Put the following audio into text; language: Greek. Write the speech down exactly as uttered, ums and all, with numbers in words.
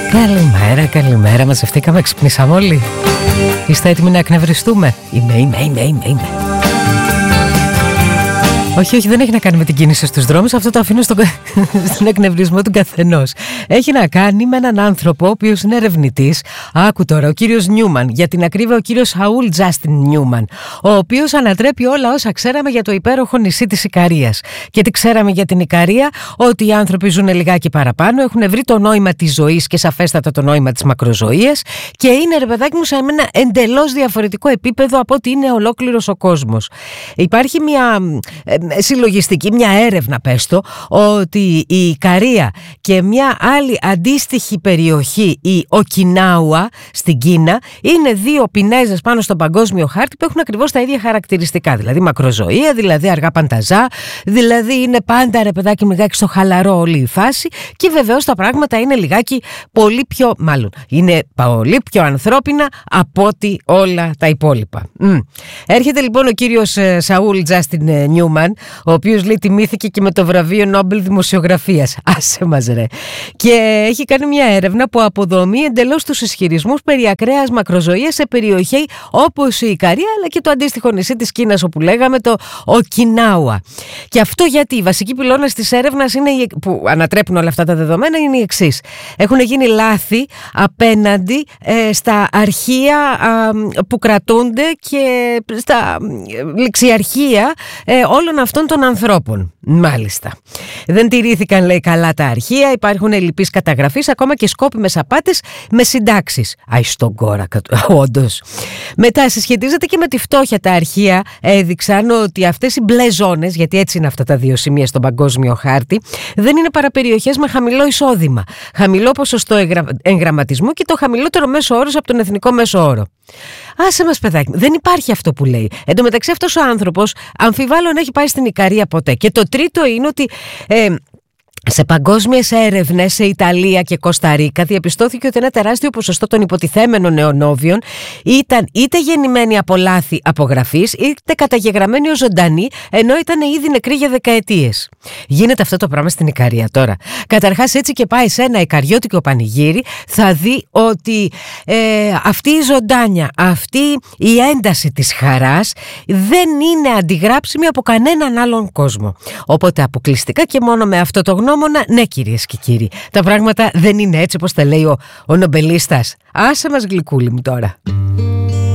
Καλημέρα, καλημέρα. Μαζευτήκαμε, ξυπνήσαμε όλοι. Είστε έτοιμοι να εκνευριστούμε? Είμαι, είμαι, είμαι, είμαι, είμαι. Όχι, όχι, δεν έχει να κάνει με την κίνηση στους δρόμους. Αυτό το αφήνω στον, στον εκνευρισμό του καθενός. Έχει να κάνει με έναν άνθρωπο, ο οποίος είναι ερευνητής. Άκου τώρα, ο κύριος Νιούμαν. Για την ακρίβεια, ο κύριος Σαούλ Τζάστιν Νιούμαν. Ο οποίος ανατρέπει όλα όσα ξέραμε για το υπέροχο νησί της Ικαρίας. Και τι ξέραμε για την Ικαρία? Ότι οι άνθρωποι ζουν λιγάκι παραπάνω, έχουν βρει το νόημα της ζωής και σαφέστατα το νόημα της μακροζωίας. Και είναι, ρε παιδάκι μου, σε ένα εντελώς διαφορετικό επίπεδο από ότι είναι ολόκληρος ο κόσμος. Υπάρχει μια συλλογιστική, μια έρευνα πες το, ότι η Ικαρία και μια άλλη αντίστοιχη περιοχή, η Οκινάουα στην Κίνα, είναι δύο πινέζες πάνω στον παγκόσμιο χάρτη που έχουν ακριβώς τα ίδια χαρακτηριστικά. Δηλαδή μακροζωία, δηλαδή αργά πανταζά, δηλαδή είναι πάντα, ρε παιδάκι, λιγάκι στο χαλαρό όλη η φάση, και βεβαίως τα πράγματα είναι λιγάκι πολύ πιο, μάλλον είναι πολύ πιο ανθρώπινα από ότι όλα τα υπόλοιπα. Mm. Έρχεται λοιπόν ο κύριος ε, Σαούλ Τζάστιν ε, Νιούμαν, ο οποίος λέει τιμήθηκε και με το βραβείο Νόμπελ Δημοσιογραφίας. Άσε μας ρε. Και έχει κάνει μια έρευνα που αποδομεί εντελώς τους ισχυρισμούς περί ακραίας μακροζωίας σε περιοχή όπως η Ικαρία, αλλά και το αντίστοιχο νησί της Κίνας όπου λέγαμε, το Οκινάουα. Και αυτό γιατί οι βασικοί πυλώνες της έρευνας είναι, που ανατρέπουν όλα αυτά τα δεδομένα, είναι οι εξής. Έχουν γίνει λάθη απέναντι ε, στα αρχεία ε, που κρατούνται και στα ε, ληξιαρχεία ε, όλων αυτών των ανθρώπων. Μάλιστα. Δεν τηρήθηκαν, λέει, καλά τα αρχεία, υπάρχουν ελλειπείς καταγραφής, ακόμα και σκόπιμες απάτες με συντάξεις. Αϊ στον κόρακα, όντως. Μετά συσχετίζεται και με τη φτώχεια. Τα αρχεία έδειξαν ότι αυτές οι μπλε ζώνες, γιατί έτσι είναι αυτά τα δύο σημεία στον παγκόσμιο χάρτη, δεν είναι παρά περιοχές με χαμηλό εισόδημα, χαμηλό ποσοστό εγγραμματισμού και το χαμηλότερο μέσο όρος από τον εθνικό μέσο όρο. Άσε μας, παιδάκι, δεν υπάρχει αυτό που λέει. Εν τω μεταξύ, αυτός ο άνθρωπος αμφιβάλλω να έχει πάει στην Ικαρία ποτέ. Και το τρίτο είναι ότι ε, σε παγκόσμιες έρευνες σε Ιταλία και Κοσταρίκα διαπιστώθηκε ότι ένα τεράστιο ποσοστό των υποτιθέμενων νεονόβιων ήταν είτε γεννημένοι από λάθη απογραφής, είτε καταγεγραμμένοι ως ζωντανοί, ενώ ήταν ήδη νεκροί για δεκαετίες. Γίνεται αυτό το πράγμα στην Ικαρία τώρα. Καταρχάς, έτσι και πάει σε ένα ικαριώτικο πανηγύρι, θα δει ότι ε, αυτή η ζωντάνια, αυτή η ένταση της χαράς δεν είναι αντιγράψιμη από κανέναν άλλον κόσμο. Οπότε αποκλειστικά και μόνο με αυτό το γνώμονα, ναι κυρίες και κύριοι, τα πράγματα δεν είναι έτσι όπως τα λέει ο, ο νομπελίστας. Άσε μας, γλυκούλη μου τώρα.